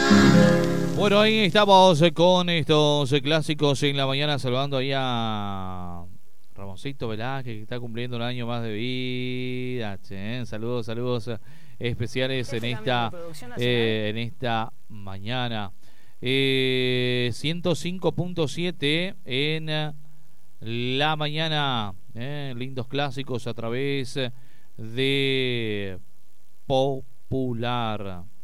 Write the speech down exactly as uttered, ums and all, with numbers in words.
Bueno, ahí estamos con estos clásicos en la mañana, saludando ahí a Ramoncito Velázquez, que está cumpliendo un año más de vida. Che, saludos, saludos especiales en esta, eh, en esta mañana. Eh, ciento cinco punto siete en la mañana. Eh, lindos clásicos a través de Popular.